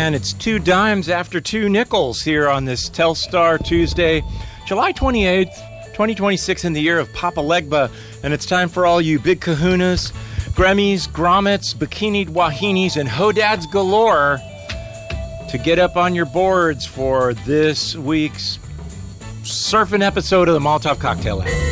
and it's 2 dimes after 2 nickels here on this Telstar Tuesday, July 28th, 2026, in the year of Papa Legba, and it's time for all you big kahunas, Grammys, grommets, bikini wahinis, and hodads galore to get up on your boards for this week's surfing episode of the Molotov Cocktail Hour.